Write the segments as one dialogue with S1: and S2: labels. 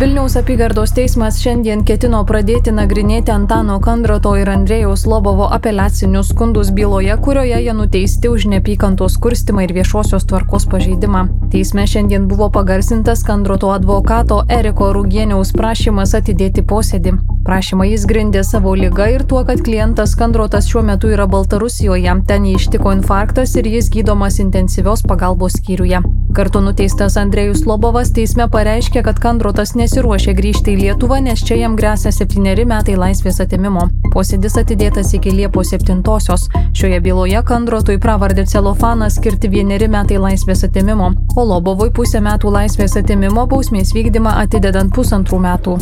S1: Vilniaus apygardos teismas šiandien ketino pradėti nagrinėti Antano Kandroto ir Andrėjaus Lobovo apeliacinius skundus byloje, kurioje jie nuteisti už neapykantos kurstymą ir viešosios tvarkos pažeidimą. Teisme šiandien buvo pagarsintas Kandroto advokato Eriko Rugieniaus prašymas atidėti posėdį. Prašymą jis grindė savo liga ir tuo, kad klientas Kandrotas šiuo metu yra Baltarusijoje, ten jį ištiko infarktas ir jis gydomas intensyvios pagalbos skyriuje. Kartu nuteistas Andrėjus Lobovas teisme pareiškė, kad Kandrotas nesiruošia grįžti į Lietuvą, nes čia jam gresia 7 metai laisvės atėmimo. Posėdis atidėtas iki Liepos 7-osios. Šioje byloje Kandrotui pravardė celofanas skirti 1 metai laisvės atėmimo, o Lobovui 0,5 metų laisvės atėmimo bausmės vykdymą atidedant 1,5 metų.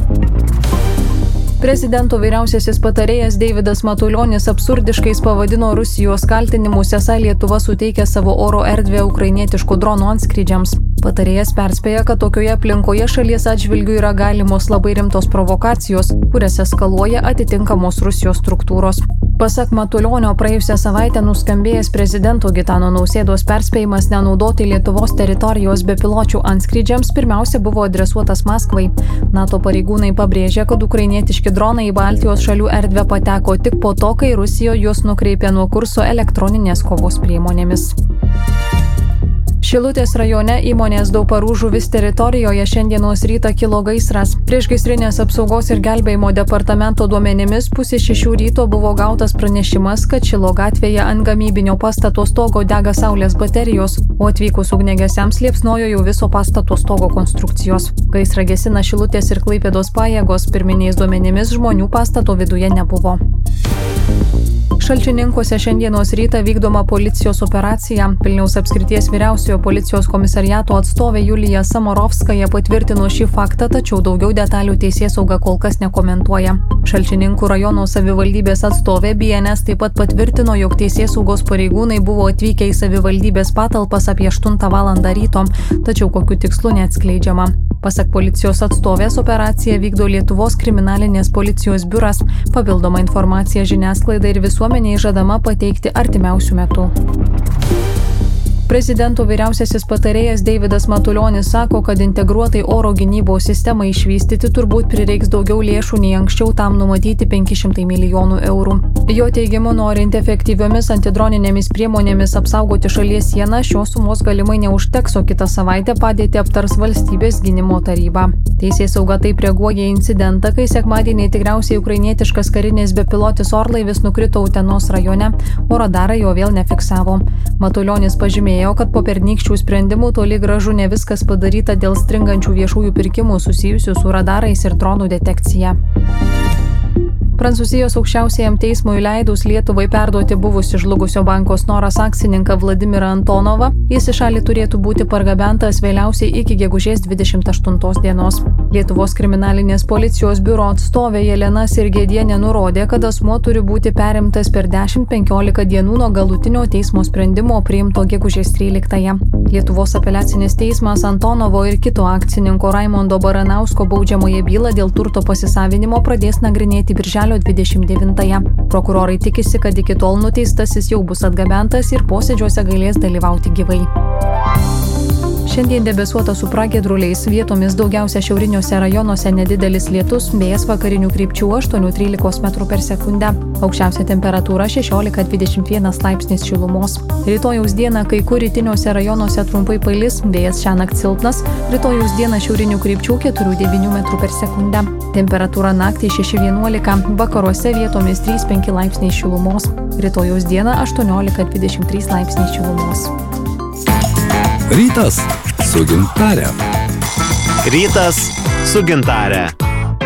S1: Prezidento vyriausiasis patarėjas Deividas Matulionis absurdiškais pavadino Rusijos kaltinimus, esą Lietuva suteikia savo oro erdvę ukrainietiškų dronų antskrydžiams. Patarėjas perspėja, kad tokioje aplinkoje šalies atžvilgiu yra galimos labai rimtos provokacijos, kurias eskaluoja atitinkamos Rusijos struktūros. Pasak Matulionio, praėjusią savaitę nuskambėjęs prezidento Gitano Nausėdos perspėjimas nenaudoti Lietuvos teritorijos bepiločių antskrydžiams pirmiausia buvo adresuotas Maskvai. NATO pareigūnai pabrėžė, kad ukrainietiški dronai į Baltijos šalių erdvę pateko tik po to, kai Rusija juos nukreipė nuo kurso elektroninės kovos priemonėmis. Šilutės rajone įmonės Dauparų žuvis teritorijoje šiandienos rytą kilo gaisras. Priešgaisrinės apsaugos ir gelbėjimo departamento duomenimis 5:30 ryto buvo gautas pranešimas, kad Šilo gatvėje ant gamybinio pastato stogo dega saulės baterijos, o atvykus ugniagesiams liepsnojo jau viso pastato stogo konstrukcijos. Gaisrą gesina Šilutės ir Klaipėdos pajėgos, pirminiais duomenimis žmonių pastato viduje nebuvo. Šalčininkuose šiandienos rytą vykdoma policijos operacija. Vilniaus apskrities vyriausiojo policijos komisariato atstovė Julija Samorovskaja patvirtino šį faktą, tačiau daugiau detalių teisėsauga kol kas nekomentuoja. Šalčininkų rajono savivaldybės atstovė BNS taip pat patvirtino, jog teisėsaugos pareigūnai buvo atvykę į savivaldybės patalpas apie 8 valandą ryto, tačiau kokiu tikslu neatskleidžiama. Pasak policijos atstovės, operaciją vykdo Lietuvos kriminalinės policijos biuras. Papildoma informacija žiniasklaidai ir visuomeniai žadama pateikti artimiausiu metu. Prezidento vyriausiasis patarėjas Deividas Matulionis sako, kad integruotai oro gynybos sistemai išvystyti turbūt prireiks daugiau lėšų nei anksčiau, tam numatyti 500 milijonų eurų. Jo teigimu, norint efektyviomis antidroninėmis priemonėmis apsaugoti šalies sieną, šios sumos galimai neužteks, o kitą savaitę padėtį aptars valstybės gynimo taryba. Teisėsauga taip reaguoja į incidentą, kai sekmadienį tikriausiai ukrainietiškas karinis bepilotis orlaivis nukrito Utenos rajone, o radarai jo vėl nefiksavo. Matulionis pažymėjo, kad po pernykščių sprendimų toli gražu ne viskas padaryta dėl stringančių viešųjų pirkimų susijusių su radarais ir dronų detekcija. Prancūzijos aukščiausiajam teismui leidus Lietuvai perduoti buvusį žlugusio banko Snoras akcininką Vladimirą Antonovą, jis į šalį turėtų būti pargabentas vėliausiai iki gegužės 28 dienos. Lietuvos kriminalinės policijos biuro atstovė Jelena Sirgėdienė nurodė, kad asmuo turi būti perimtas per 10-15 dienų nuo galutinio teismo sprendimo priimto gegužės 13. Lietuvos apeliacinis teismas Antonovo ir kito akcininko Raimondo Baranausko baudžiamąją bylą dėl turto pasisavinimo pradės nagrinėti birželio 29. Prokurorai tikisi, kad iki tol nuteistasis jau bus atgabentas ir posėdžiuose galės dalyvauti gyvai. Šiandien debesuota su pragiedruliais, vietomis daugiausia šiauriniuose rajonuose nedidelis lietus, vėjas vakarinių krypčių 8–13 m/s. Aukščiausia temperatūra 16–21 laipsnis šilumos. Rytojaus dieną kai kur rytiniuose rajonuose trumpai palis, vėjas šiąnakt silpnas, rytojaus dieną šiaurinių krypčių 4–9 m/s. Temperatūra naktį 6–11, vakaruose vietomis 3–5 laipsniai šilumos. Rytojaus dieną 18–23 laipsniai šilumos.
S2: Rytas su Gintare.
S3: Rytas su Gintare.